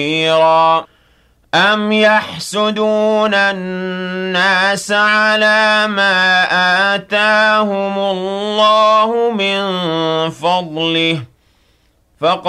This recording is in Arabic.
خيرا أم يحسدون الناس على ما آتاهم الله من فضله فقد